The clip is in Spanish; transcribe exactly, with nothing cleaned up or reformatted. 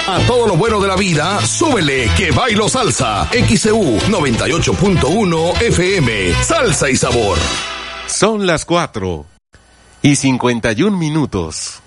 A todo lo bueno de la vida, súbele que bailo salsa. X C U noventa y ocho punto uno F M. Salsa y sabor. Son las cuatro y cincuenta y un minutos.